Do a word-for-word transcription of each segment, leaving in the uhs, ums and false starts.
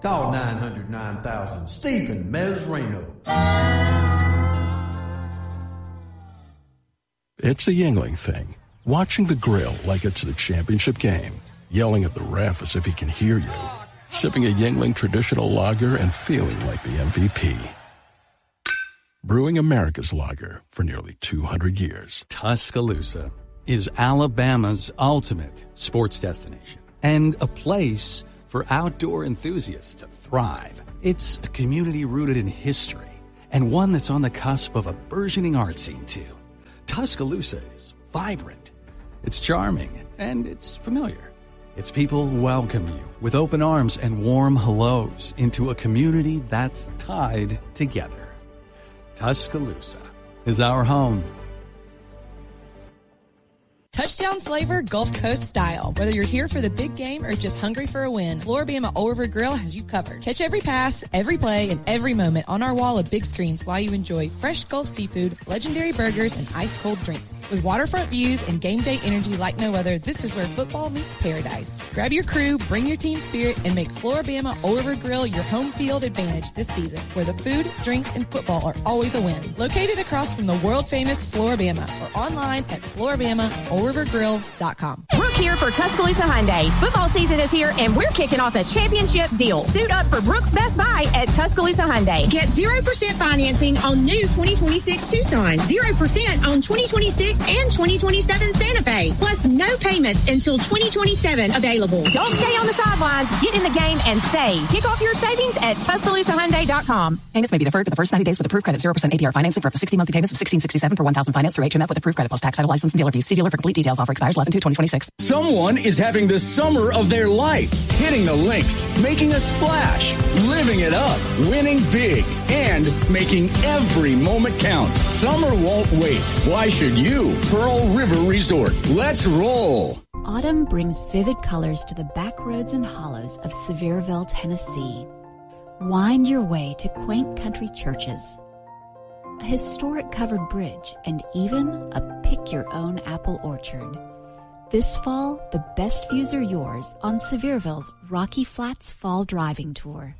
Call nine hundred nine thousand, Stephen Mesrano. It's a Yuengling thing. Watching the grill like it's the championship game. Yelling at the ref as if he can hear you. Sipping a Yuengling traditional lager and feeling like the M V P. Brewing America's lager for nearly two hundred years. Tuscaloosa is Alabama's ultimate sports destination and a place for outdoor enthusiasts to thrive. It's a community rooted in history and one that's on the cusp of a burgeoning art scene, too. Tuscaloosa is vibrant, it's charming, and it's familiar. Its people welcome you with open arms and warm hellos into a community that's tied together. Tuscaloosa is our home. Touchdown flavor, Gulf Coast style. Whether you're here for the big game or just hungry for a win, Floribama Old River Grill has you covered. Catch every pass, every play, and every moment on our wall of big screens while you enjoy fresh Gulf seafood, legendary burgers, and ice-cold drinks. With waterfront views and game day energy like no other, this is where football meets paradise. Grab your crew, bring your team spirit, and make Floribama Old River Grill your home field advantage this season, where the food, drinks, and football are always a win. Located across from the world-famous Floribama or online at Floribama Old river grill dot com. Brooke here for Tuscaloosa Hyundai. Football season is here, and we're kicking off a championship deal. Suit up for Brooks Best Buy at Tuscaloosa Hyundai. Get zero percent financing on new twenty twenty-six Tucson, zero percent on twenty twenty-six and twenty twenty-seven Santa Fe, plus no payments until twenty twenty-seven available. Don't stay on the sidelines. Get in the game and save. Kick off your savings at Tuscaloosa Hyundai dot com. Payments may be deferred for the first ninety days with approved credit. zero percent A P R financing for up to sixty monthly payments of sixteen sixty-seven per one thousand finance through H M F with approved credit plus tax, title, license, and dealer fees. See dealer for complete details. Offer expires eleven two twenty twenty-six. Someone is having the summer of their life, hitting the links, making a splash, living it up, winning big, and making every moment count. Summer won't wait. Why should you? Pearl River Resort. Let's roll. Autumn brings vivid colors to the back roads and hollows of Sevierville, Tennessee. Wind your way to quaint country churches, a historic covered bridge, and even a pick-your-own apple orchard. This fall, the best views are yours on Sevierville's Rocky Flats Fall Driving Tour.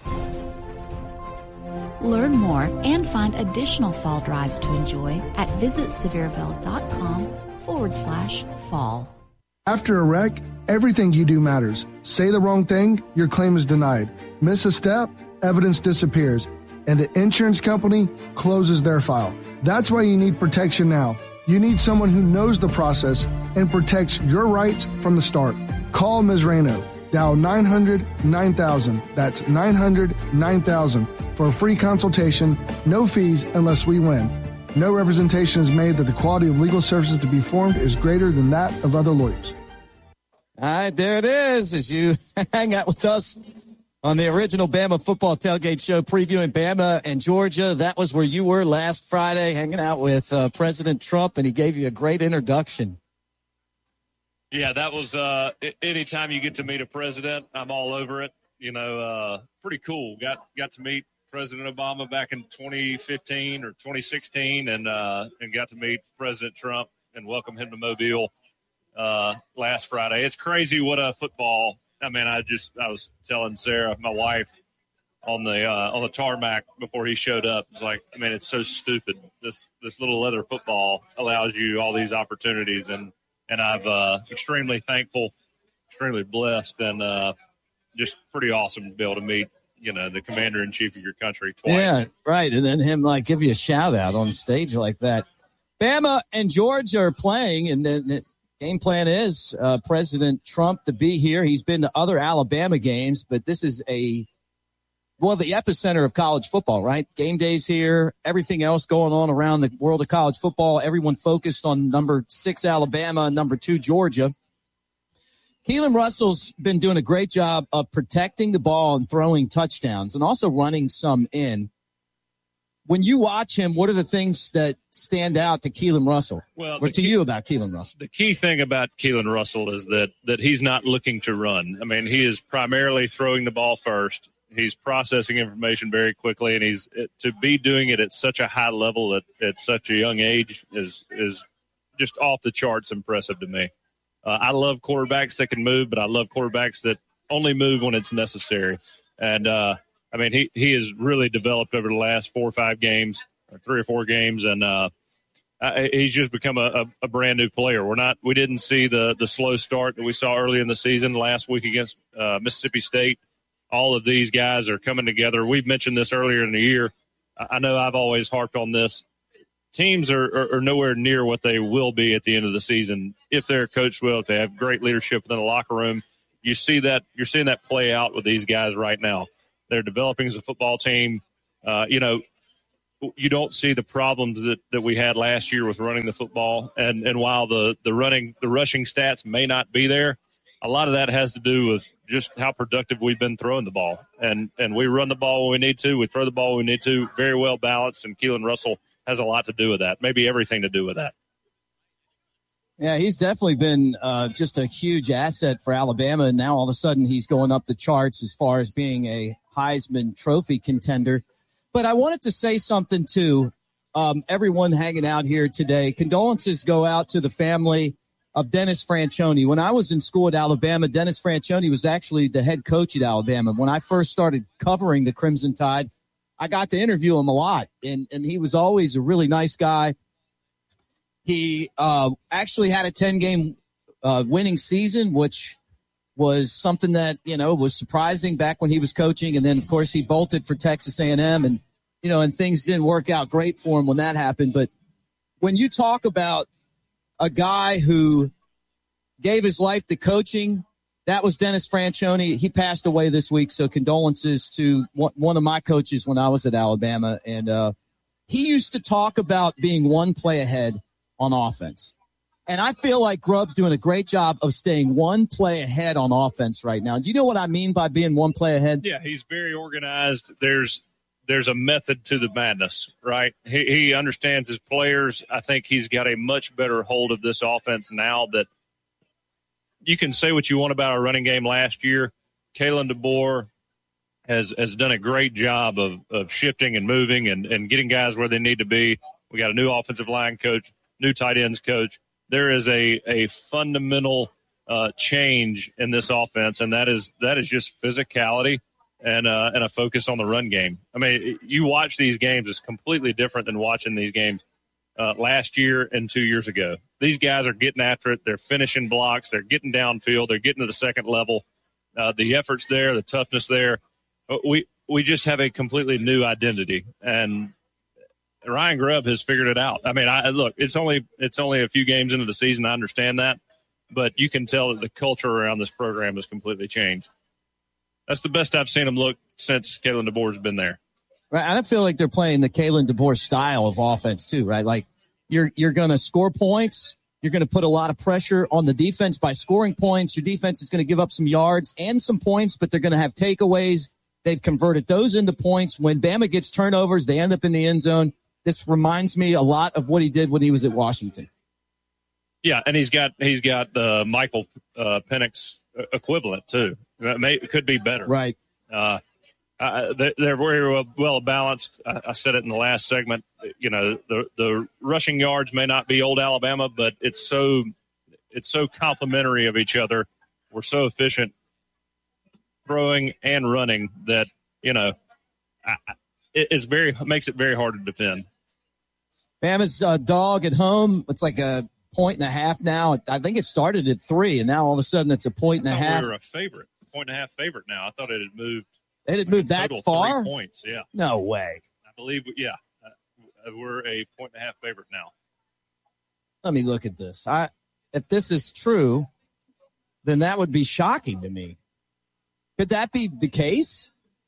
Learn more and find additional fall drives to enjoy at visitsevierville.com forward slash fall. After a wreck, everything you do matters. Say the wrong thing, your claim is denied. Miss a step, evidence disappears, and the insurance company closes their file. That's why you need protection now. You need someone who knows the process and protects your rights from the start. Call Miz Reno. Dial nine hundred nine thousand. That's nine hundred nine thousand for a free consultation, no fees unless we win. No representation is made that the quality of legal services to be formed is greater than that of other lawyers. All right, there it is as you hang out with us on the original Bama Football Tailgate Show, previewing Bama and Georgia. That was where you were last Friday, hanging out with uh, President Trump, and he gave you a great introduction. Yeah, that was uh, anytime you get to meet a president, I'm all over it. You know, uh, pretty cool. Got got to meet President Obama back in twenty fifteen or twenty sixteen, and uh, and got to meet President Trump and welcome him to Mobile uh, last Friday. It's crazy what a football. I mean, I just I was telling Sarah, my wife, on the uh, on the tarmac before he showed up. It's like, I mean, it's so stupid. This this little leather football allows you all these opportunities, and and I've uh, extremely thankful, extremely blessed, and uh, just pretty awesome to be able to meet, you know, the commander in chief of your country twice. Yeah, right. And then him like give you a shout out on stage like that. Bama and Georgia are playing, and then the game plan is uh, President Trump to be here. He's been to other Alabama games, but this is a well, the epicenter of college football, right? Game days here, everything else going on around the world of college football. Everyone focused on number six Alabama, number two Georgia. Keelan Russell's been doing a great job of protecting the ball and throwing touchdowns and also running some in. When you watch him, what are the things that stand out to Keelan Russell? Well, or to key, you about Keelan Russell? The key thing about Keelan Russell is that that he's not looking to run. I mean, he is primarily throwing the ball first. He's processing information very quickly, and he's to be doing it at such a high level at, at such a young age is is just off the charts impressive to me. Uh, I love quarterbacks that can move, but I love quarterbacks that only move when it's necessary. And, uh, I mean, he, he has really developed over the last four or five games, or three or four games, and uh, he's just become a, a, a brand new player. We're not, we didn't see the the slow start that we saw early in the season last week against uh, Mississippi State. All of these guys are coming together. We've mentioned this earlier in the year. I know I've always harped on this. Teams are, are, are nowhere near what they will be at the end of the season if they're coached well, if they have great leadership in the locker room. You see that, you're seeing that play out with these guys right now. They're developing as a football team. Uh, you know, you don't see the problems that, that we had last year with running the football. And, and while the, the running, the rushing stats may not be there, a lot of that has to do with just how productive we've been throwing the ball. And, and we run the ball when we need to. We throw the ball when we need to. Very well balanced. And Keelan Russell has a lot to do with that, maybe everything to do with that. Yeah, he's definitely been uh, just a huge asset for Alabama, and now all of a sudden he's going up the charts as far as being a Heisman Trophy contender. But I wanted to say something, too. Um, everyone hanging out here today, condolences go out to the family of Dennis Franchione. When I was in school at Alabama, Dennis Franchione was actually the head coach at Alabama. When I first started covering the Crimson Tide, I got to interview him a lot, and, and he was always a really nice guy. He uh, actually had a ten-game uh, winning season, which was something that, you know, was surprising back when he was coaching. And then, of course, he bolted for Texas A and M, and, you know, and things didn't work out great for him when that happened. But when you talk about a guy who gave his life to coaching, that was Dennis Franchione. He passed away this week, so condolences to one of my coaches when I was at Alabama. And uh, he used to talk about being one play ahead on offense. And I feel like Grubb's doing a great job of staying one play ahead on offense right now. Do you know what I mean by being one play ahead? Yeah, he's very organized. There's there's a method to the madness, right? He, he understands his players. I think he's got a much better hold of this offense now that you can say what you want about our running game last year. Kalen DeBoer has has done a great job of, of shifting and moving and, and getting guys where they need to be. We got a new offensive line coach, new tight ends coach. There is a, a fundamental uh, change in this offense, and that is that is just physicality and uh, and a focus on the run game. I mean, you watch these games, it's completely different than watching these games uh, last year and two years ago. These guys are getting after it. They're finishing blocks. They're getting downfield. They're getting to the second level. Uh, the effort's there, the toughness there. We we just have a completely new identity, and Ryan Grubb has figured it out. I mean, I look, it's only it's only a few games into the season. I understand that, but you can tell that the culture around this program has completely changed. That's the best I've seen them look since Kalen DeBoer's been there. Right, I feel like they're playing the Kalen DeBoer style of offense too, right? Like you're you're going to score points. You're going to put a lot of pressure on the defense by scoring points. Your defense is going to give up some yards and some points, but they're going to have takeaways. They've converted those into points. When Bama gets turnovers, they end up in the end zone. This reminds me a lot of what he did when he was at Washington. Yeah, and he's got he's got uh, Michael uh, Penix equivalent too. That may it could be better, right? Uh, uh, they're, they're very well balanced. I, I said it in the last segment. You know, the the rushing yards may not be old Alabama, but it's so it's so complementary of each other. We're so efficient throwing and running that you know I, it, it's very makes it very hard to defend. Bama's uh, dog at home. It's like a point and a half now. I think it started at three, and now all of a sudden it's a point and a half. We were a favorite, point and a half favorite now. I thought it had moved. It had moved that far? Three points, yeah. No way. I believe, yeah. Uh, we're a point and a half favorite now. Let me look at this. I, if this is true, then that would be shocking to me. Could that be the case?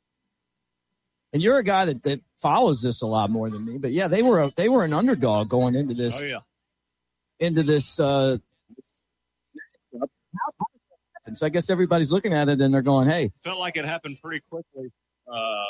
And you're a guy that, that follows this a lot more than me, but yeah, they were a, they were an underdog going into this. Oh yeah, into this. Uh, and so I guess everybody's looking at it and they're going, "Hey." Felt like it happened pretty quickly. Uh,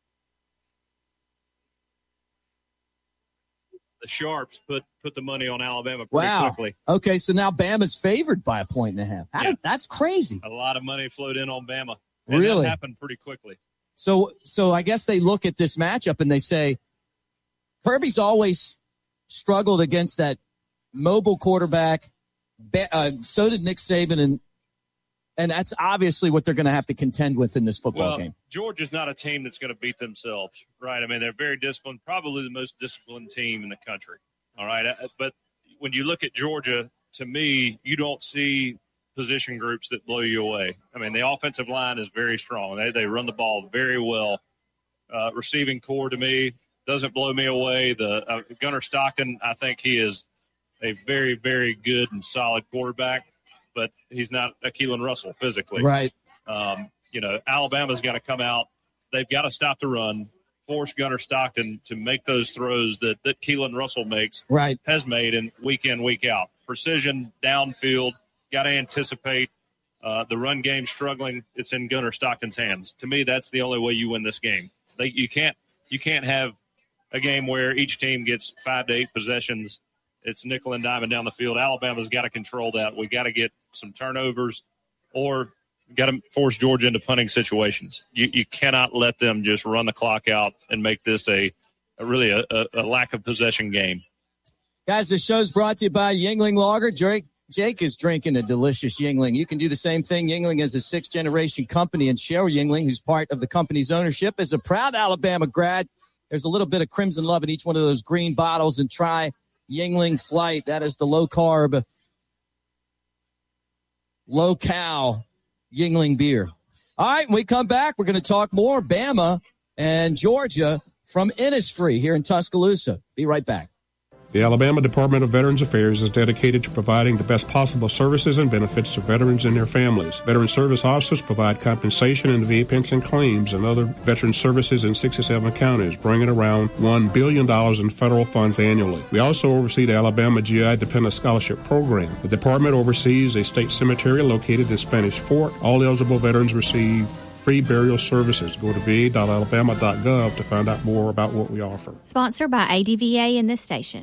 the Sharps put put the money on Alabama pretty wow. quickly. Okay, so now Bama's favored by a point and a half. How yeah. did, that's crazy. A lot of money flowed in on Bama. And really, that happened pretty quickly. So, so I guess they look at this matchup and they say, Kirby's always struggled against that mobile quarterback. Uh, so did Nick Saban, and And that's obviously what they're going to have to contend with in this football well, game. Georgia's not a team that's going to beat themselves, right? I mean, they're very disciplined, probably the most disciplined team in the country, all right? But when you look at Georgia, to me, you don't see position groups that blow you away. I mean, the offensive line is very strong. They, they run the ball very well. Uh, receiving core, to me, doesn't blow me away. The uh, Gunnar Stockton, I think he is a very, very good and solid quarterback, but he's not a Keelan Russell physically. Right. Um, you know, Alabama's got to come out. They've got to stop the run, force Gunnar Stockton to make those throws that, that Keelan Russell makes, right. has made in week in, week out. Precision, downfield, got to anticipate. Uh, the run game struggling, it's in Gunnar Stockton's hands. To me, that's the only way you win this game. They, you can't you can't have a game where each team gets five to eight possessions. It's nickel and dime down the field. Alabama's got to control that. We got to get some turnovers, or got to force Georgia into punting situations. You, you cannot let them just run the clock out and make this a, a really a, a, a lack of possession game. Guys, the show's brought to you by Yuengling Lager. Drake, Jake is drinking a delicious Yuengling. You can do the same thing. Yuengling is a sixth-generation company, and Cheryl Yuengling, who's part of the company's ownership, is a proud Alabama grad. There's a little bit of crimson love in each one of those green bottles, and try Yuengling Flight. That is the low-carb, low-cal Yuengling beer. All right, when we come back, we're going to talk more Bama and Georgia from Innisfree here in Tuscaloosa. Be right back. The Alabama Department of Veterans Affairs is dedicated to providing the best possible services and benefits to veterans and their families. Veteran service officers provide compensation and V A pension claims and other veteran services in sixty-seven counties, bringing around one billion dollars in federal funds annually. We also oversee the Alabama G I Dependent Scholarship Program. The department oversees a state cemetery located in Spanish Fort. All eligible veterans receive free burial services. Go to v a dot alabama dot gov to find out more about what we offer. Sponsored by A D V A and this station.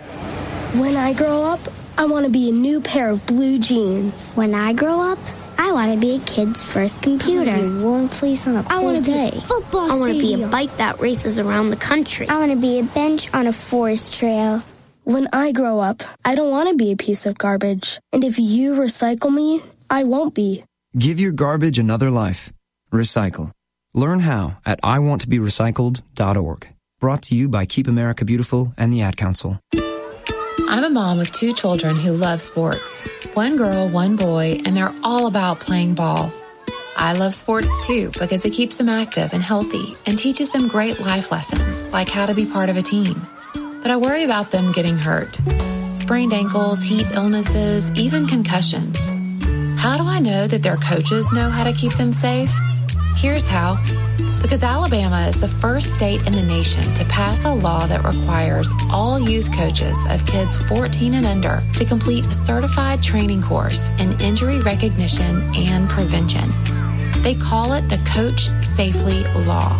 When I grow up, I want to be a new pair of blue jeans. When I grow up, I want to be a kid's first computer. I want to be a warm fleece on a cold I want to day. be a football I want to be stadium. a bike that races around the country. I want to be a bench on a forest trail. When I grow up, I don't want to be a piece of garbage. And if you recycle me, I won't be. Give your garbage another life. Recycle. Learn how at I want to be recycled dot org. Brought to you by Keep America Beautiful and the Ad Council. I'm a mom with two children who love sports. One girl, one boy, and they're all about playing ball. I love sports too because it keeps them active and healthy and teaches them great life lessons like how to be part of a team. But I worry about them getting hurt. Sprained ankles, heat illnesses, even concussions. How do I know that their coaches know how to keep them safe? Here's how. Because Alabama is the first state in the nation to pass a law that requires all youth coaches of kids fourteen and under to complete a certified training course in injury recognition and prevention. They call it the Coach Safely Law.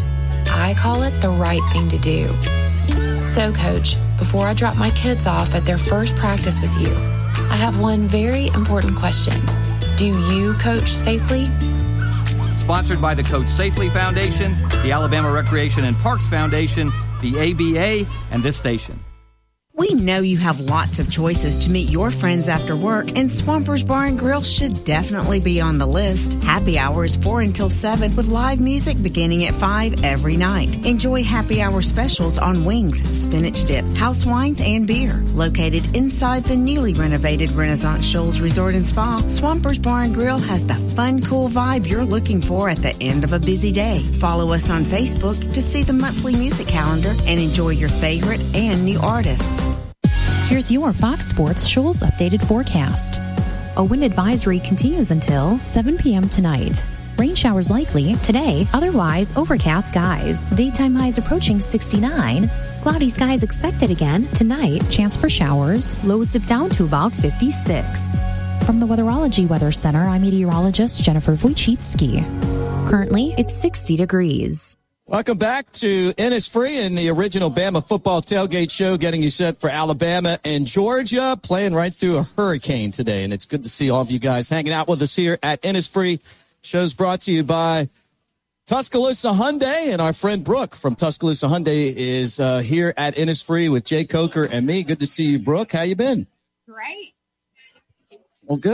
I call it the right thing to do. So, Coach, before I drop my kids off at their first practice with you, I have one very important question. Do you coach safely? Sponsored by the Coach Safely Foundation, the Alabama Recreation and Parks Foundation, the A B A, and this station. We know you have lots of choices to meet your friends after work, and Swampers Bar and Grill should definitely be on the list. Happy hour is four until seven with live music beginning at five every night. Enjoy happy hour specials on wings, spinach dip, house wines, and beer. Located inside the newly renovated Renaissance Shoals Resort and Spa, Swampers Bar and Grill has the fun, cool vibe you're looking for at the end of a busy day. Follow us on Facebook to see the monthly music calendar and enjoy your favorite and new artists. Here's your Fox Sports Shoals updated forecast. A wind advisory continues until seven p.m. tonight. Rain showers likely today, otherwise overcast skies. Daytime highs approaching sixty-nine. Cloudy skies expected again tonight. Chance for showers. Lows dip down to about fifty-six. From the Weatherology Weather Center, I'm meteorologist Jennifer Wojcicki. Currently, it's sixty degrees. Welcome back to Innisfree and the original Bama football tailgate show, getting you set for Alabama and Georgia, playing right through a hurricane today. And it's good to see all of you guys hanging out with us here at Innisfree. Show's brought to you by Tuscaloosa Hyundai, and our friend Brooke from Tuscaloosa Hyundai is uh, here at Innisfree with Jay Coker and me. Good to see you, Brooke. How you been? Great. Well, good.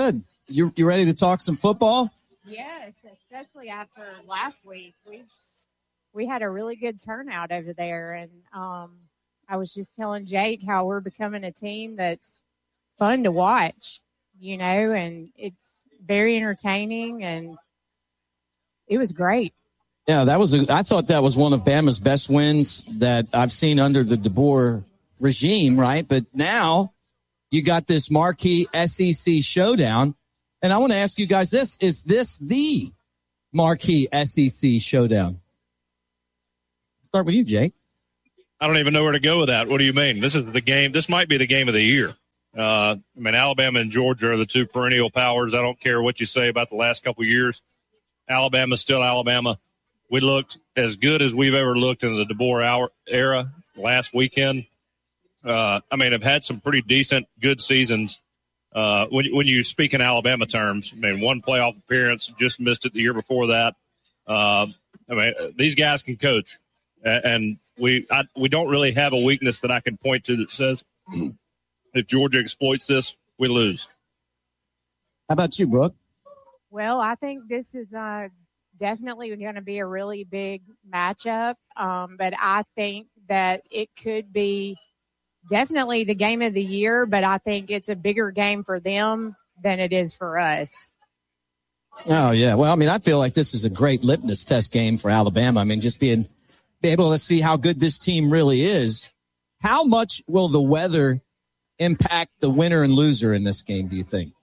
you you ready to talk some football? Yes, especially after last week. We we had a really good turnout over there, and um, I was just telling Jake how we're becoming a team that's fun to watch, you know, and it's very entertaining, and it was great. Yeah, that was. A, I thought that was one of Bama's best wins that I've seen under the DeBoer regime, right? But now you got this marquee S E C showdown, and I want to ask you guys this: is this the marquee S E C showdown? Start with you, Jake. I don't even know where to go with that. What do you mean? This is the game. This might be the game of the year. Uh, I mean, Alabama and Georgia are the two perennial powers. I don't care what you say about the last couple of years. Alabama's still Alabama. We looked as good as we've ever looked in the DeBoer era last weekend. Uh, I mean, I've had some pretty decent, good seasons. Uh, when, when you speak in Alabama terms, I mean, one playoff appearance, just missed it the year before that. Uh, I mean, these guys can coach, and we I, we don't really have a weakness that I can point to that says if Georgia exploits this, we lose. How about you, Brooke? Well, I think this is uh, definitely going to be a really big matchup, um, but I think that it could be definitely the game of the year, but I think it's a bigger game for them than it is for us. Oh, yeah. Well, I mean, I feel like this is a great litmus test game for Alabama. I mean, just being be able to see how good this team really is. How much will the weather impact the winner and loser in this game, do you think?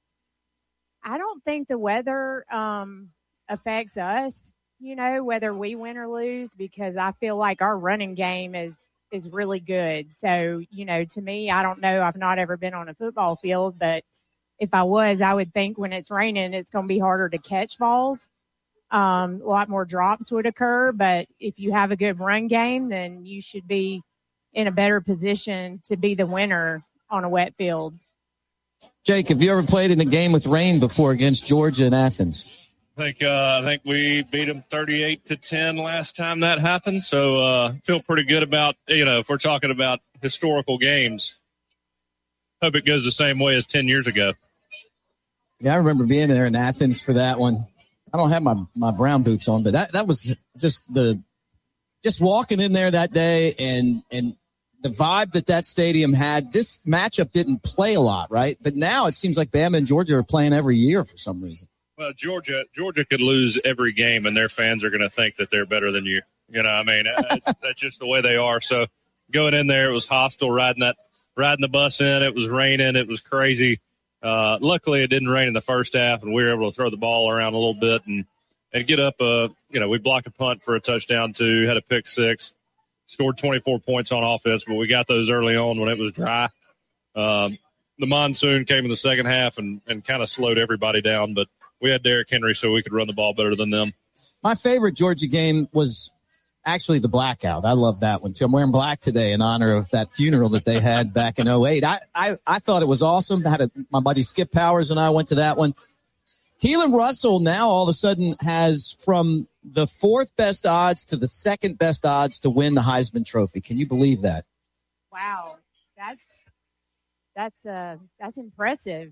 I don't think the weather um, affects us, you know, whether we win or lose, because I feel like our running game is is really good. So, you know, to me, I don't know. I've not ever been on a football field, but if I was, I would think when it's raining, it's going to be harder to catch balls. Um, a lot more drops would occur. But if you have a good run game, then you should be in a better position to be the winner on a wet field. Jake, have you ever played in a game with rain before against Georgia and Athens? I think uh, I think we beat them thirty-eight to ten last time that happened. So uh, feel pretty good about, you know, if we're talking about historical games. Hope it goes the same way as ten years ago. Yeah, I remember being there in Athens for that one. I don't have my, my brown boots on, but that, that was just the just walking in there that day and and the vibe that that stadium had. This matchup didn't play a lot, right? But now it seems like Bama and Georgia are playing every year for some reason. Well, Georgia Georgia could lose every game, and their fans are going to think that they're better than you. You know, I mean, that's, that's just the way they are. So going in there, it was hostile riding that riding the bus in. It was raining. It was crazy. Uh, luckily, it didn't rain in the first half, and we were able to throw the ball around a little bit and, and get up. Uh, you know, we blocked a punt for a touchdown, too, had a pick six, scored twenty-four points on offense, but we got those early on when it was dry. Um, the monsoon came in the second half and, and kind of slowed everybody down, but we had Derrick Henry so we could run the ball better than them. My favorite Georgia game was actually the blackout. I love that one, too. I'm wearing black today in honor of that funeral that they had back in oh eight. I, I, I thought it was awesome. I had a, my buddy Skip Powers and I went to that one. Keelan Russell now all of a sudden has from the fourth best odds to the second best odds to win the Heisman Trophy. Can you believe that? Wow. That's, that's, uh, that's impressive.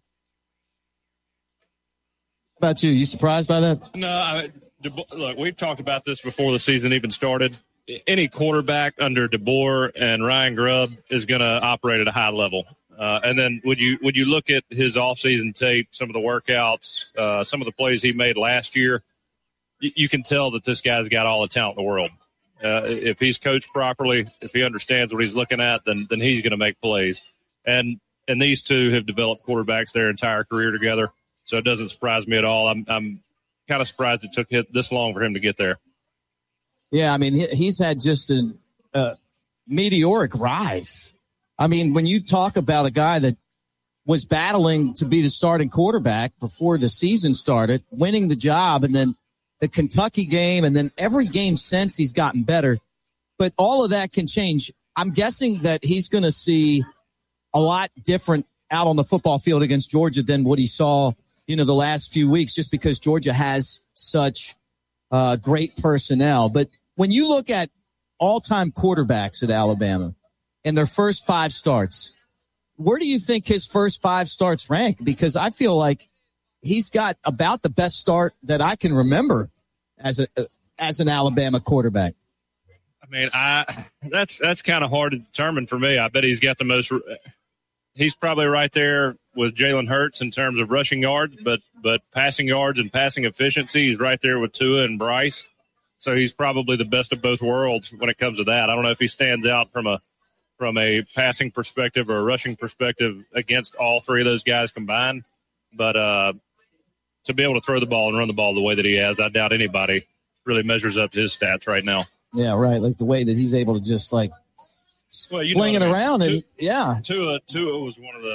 How about you? You surprised by that? No, I, look, we've talked about this before the season even started. Any quarterback under DeBoer and Ryan Grubb is going to operate at a high level. Uh, and then when you when you look at his offseason tape, some of the workouts, uh, some of the plays he made last year, you, you can tell that this guy's got all the talent in the world. Uh, if he's coached properly, if he understands what he's looking at, then then he's going to make plays. And and these two have developed quarterbacks their entire career together. So it doesn't surprise me at all. I'm I'm kind of surprised it took this long for him to get there. Yeah, I mean, he's had just a, a meteoric rise. I mean, when you talk about a guy that was battling to be the starting quarterback before the season started, winning the job, and then the Kentucky game, and then every game since he's gotten better. But all of that can change. I'm guessing that he's going to see a lot different out on the football field against Georgia than what he saw you know, the last few weeks, just because Georgia has such uh, great personnel. But when you look at all-time quarterbacks at Alabama and their first five starts, where do you think his first five starts rank? Because I feel like he's got about the best start that I can remember as a as an Alabama quarterback. I mean, I that's that's kind of hard to determine for me. I bet he's got the most. He's probably right there with Jalen Hurts in terms of rushing yards, but but passing yards and passing efficiency, he's right there with Tua and Bryce. So he's probably the best of both worlds when it comes to that. I don't know if he stands out from a from a passing perspective or a rushing perspective against all three of those guys combined, but uh, to be able to throw the ball and run the ball the way that he has, I doubt anybody really measures up to his stats right now. Yeah, right. Like the way that he's able to just like well, you swing know, it around. Tua, and yeah. Tua, Tua was one of the